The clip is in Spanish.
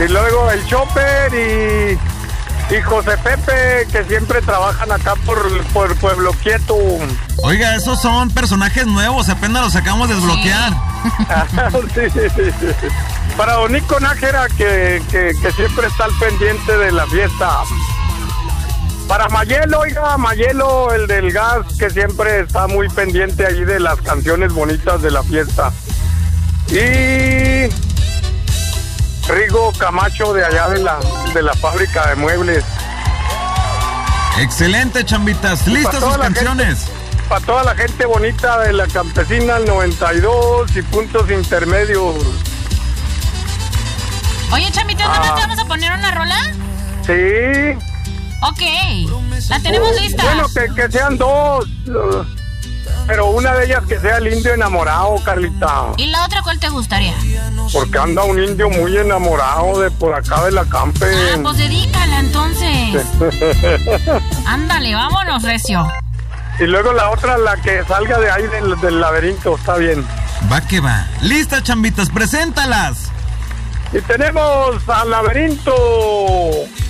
Y luego el Chopper y José Pepe, que siempre trabajan acá por Pueblo Quieto. Oiga, esos son personajes nuevos, apenas los acabamos de desbloquear. Sí. Para don Nico Nájera, que siempre está al pendiente de la fiesta. Para Mayelo, oiga, Mayelo, el del gas, que siempre está muy pendiente ahí de las canciones bonitas de la fiesta. Y Rigo Camacho, de allá de la fábrica de muebles. Excelente, chambitas. Listas sus canciones. Para toda la gente bonita de la Campesina, el 92 y puntos intermedios. Oye, chambitas, ¿no nos vamos a poner una rola? Sí. Ok, la tenemos lista. Bueno, que sean dos, pero una de ellas que sea el indio enamorado, Carlita. ¿Y la otra cuál te gustaría? Porque anda un indio muy enamorado de por acá de la Campe. Ah, pues dedícala entonces. Ándale, vámonos, recio. Y luego la otra, la que salga de ahí del laberinto, está bien. Va que va. Listas, chambitas, preséntalas. Y tenemos al laberinto.